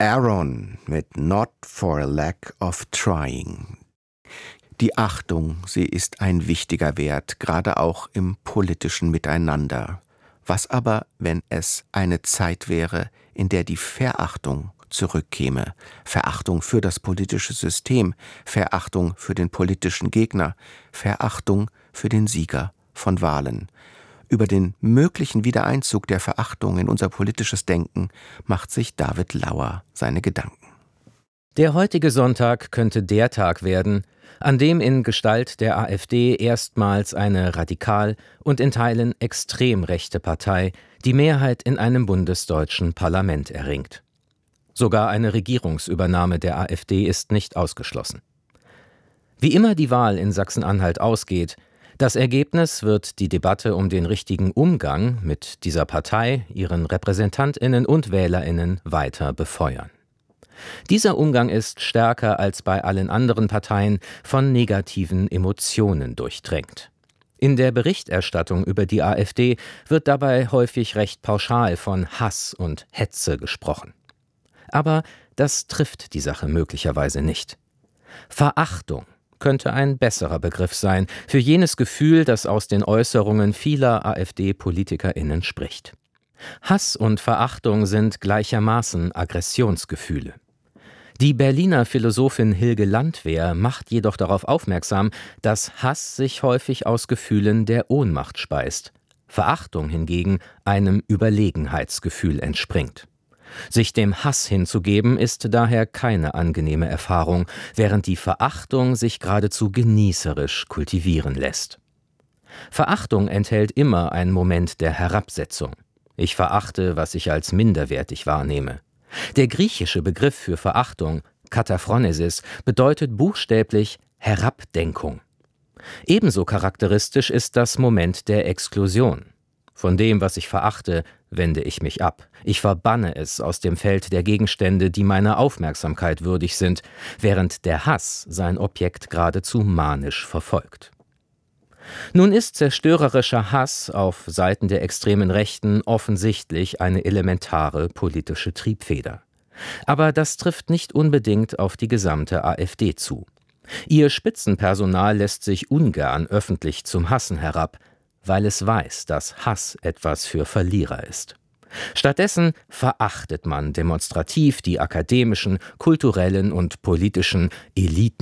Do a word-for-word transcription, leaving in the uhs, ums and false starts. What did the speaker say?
Aaron mit Not for a Lack of Trying. Die Achtung, sie ist ein wichtiger Wert, gerade auch im politischen Miteinander. Was aber, wenn es eine Zeit wäre, in der die Verachtung zurückkäme? Verachtung für das politische System, Verachtung für den politischen Gegner, Verachtung für den Sieger von Wahlen. Über den möglichen Wiedereinzug der Verachtung in unser politisches Denken macht sich David Lauer seine Gedanken. Der heutige Sonntag könnte der Tag werden, an dem in Gestalt der AfD erstmals eine radikal und in Teilen extrem rechte Partei die Mehrheit in einem bundesdeutschen Parlament erringt. Sogar eine Regierungsübernahme der AfD ist nicht ausgeschlossen. Wie immer die Wahl in Sachsen-Anhalt ausgeht, das Ergebnis wird die Debatte um den richtigen Umgang mit dieser Partei, ihren RepräsentantInnen und WählerInnen weiter befeuern. Dieser Umgang ist stärker als bei allen anderen Parteien von negativen Emotionen durchdrängt. In der Berichterstattung über die AfD wird dabei häufig recht pauschal von Hass und Hetze gesprochen. Aber das trifft die Sache möglicherweise nicht. Verachtung könnte ein besserer Begriff sein für jenes Gefühl, das aus den Äußerungen vieler AfD-PolitikerInnen spricht. Hass und Verachtung sind gleichermaßen Aggressionsgefühle. Die Berliner Philosophin Hilge Landwehr macht jedoch darauf aufmerksam, dass Hass sich häufig aus Gefühlen der Ohnmacht speist, Verachtung hingegen einem Überlegenheitsgefühl entspringt. Sich dem Hass hinzugeben, ist daher keine angenehme Erfahrung, während die Verachtung sich geradezu genießerisch kultivieren lässt. Verachtung enthält immer einen Moment der Herabsetzung. Ich verachte, was ich als minderwertig wahrnehme. Der griechische Begriff für Verachtung, Kataphronesis, bedeutet buchstäblich Herabdenkung. Ebenso charakteristisch ist das Moment der Exklusion. Von dem, was ich verachte, wende ich mich ab. Ich verbanne es aus dem Feld der Gegenstände, die meiner Aufmerksamkeit würdig sind, während der Hass sein Objekt geradezu manisch verfolgt. Nun ist zerstörerischer Hass auf Seiten der extremen Rechten offensichtlich eine elementare politische Triebfeder. Aber das trifft nicht unbedingt auf die gesamte AfD zu. Ihr Spitzenpersonal lässt sich ungern öffentlich zum Hassen herab, weil es weiß, dass Hass etwas für Verlierer ist. Stattdessen verachtet man demonstrativ die akademischen, kulturellen und politischen Eliten